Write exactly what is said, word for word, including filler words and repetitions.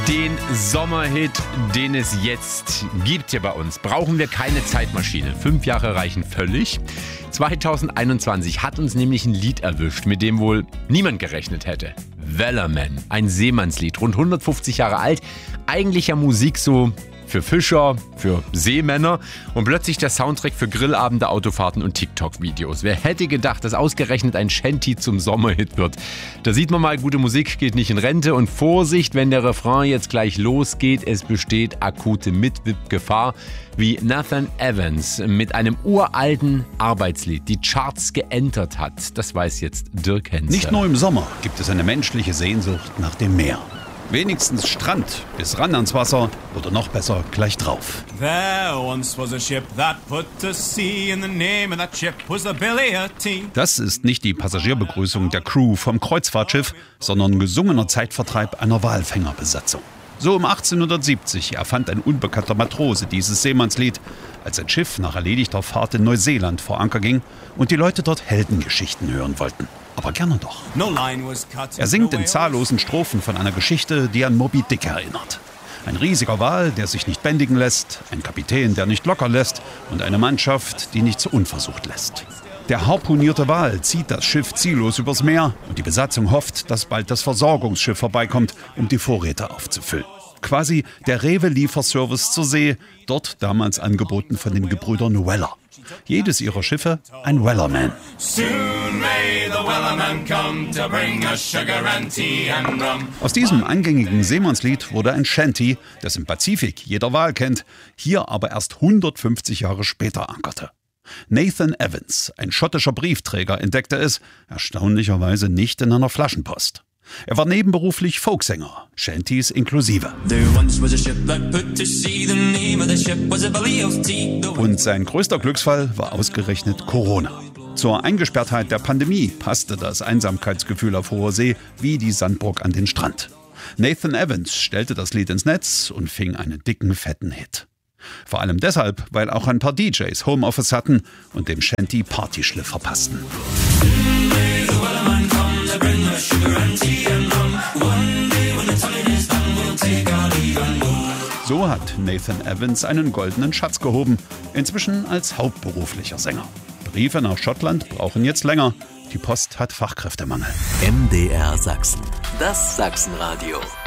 Den Sommerhit, den es jetzt gibt hier bei uns, brauchen wir keine Zeitmaschine. Fünf Jahre reichen völlig. zweitausendeinundzwanzig hat uns nämlich ein Lied erwischt, mit dem wohl niemand gerechnet hätte. Wellerman, ein Seemannslied, rund hundertfünfzig Jahre alt. Eigentlich ja Musik so für Fischer, für Seemänner und plötzlich der Soundtrack für Grillabende, Autofahrten und TikTok-Videos. Wer hätte gedacht, dass ausgerechnet ein Shanty zum Sommerhit wird? Da sieht man mal, gute Musik geht nicht in Rente und Vorsicht, wenn der Refrain jetzt gleich losgeht, es besteht akute Mitwip-Gefahr, wie Nathan Evans mit einem uralten Arbeitslied die Charts geentert hat. Das weiß jetzt Dirk Henze. Nicht nur im Sommer gibt es eine menschliche Sehnsucht nach dem Meer. Wenigstens Strand bis ran ans Wasser oder noch besser gleich drauf. Das ist nicht die Passagierbegrüßung der Crew vom Kreuzfahrtschiff, sondern gesungener Zeitvertreib einer Walfängerbesatzung. So um achtzehnhundertsiebzig erfand ein unbekannter Matrose dieses Seemannslied, als ein Schiff nach erledigter Fahrt in Neuseeland vor Anker ging und die Leute dort Heldengeschichten hören wollten. Aber gerne doch. Er singt in zahllosen Strophen von einer Geschichte, die an Moby Dick erinnert. Ein riesiger Wal, der sich nicht bändigen lässt, ein Kapitän, der nicht locker lässt und eine Mannschaft, die nichts unversucht lässt. Der harpunierte Wal zieht das Schiff ziellos übers Meer und die Besatzung hofft, dass bald das Versorgungsschiff vorbeikommt, um die Vorräte aufzufüllen. Quasi der Rewe-Lieferservice zur See, dort damals angeboten von den Gebrüdern Weller. Jedes ihrer Schiffe ein Wellerman. Aus diesem eingängigen Seemannslied wurde ein Shanty, das im Pazifik jeder Wal kennt, hier aber erst hundertfünfzig Jahre später ankerte. Nathan Evans, ein schottischer Briefträger, entdeckte es, erstaunlicherweise nicht in einer Flaschenpost. Er war nebenberuflich Folksänger, Shantys inklusive. Und sein größter Glücksfall war ausgerechnet Corona. Zur Eingesperrtheit der Pandemie passte das Einsamkeitsgefühl auf hoher See wie die Sandburg an den Strand. Nathan Evans stellte das Lied ins Netz und fing einen dicken, fetten Hit. Vor allem deshalb, weil auch ein paar D Js Homeoffice hatten und dem Shanty Partyschliff verpassten. So hat Nathan Evans einen goldenen Schatz gehoben, inzwischen als hauptberuflicher Sänger. Briefe nach Schottland brauchen jetzt länger. Die Post hat Fachkräftemangel. M D R Sachsen. Das Sachsenradio.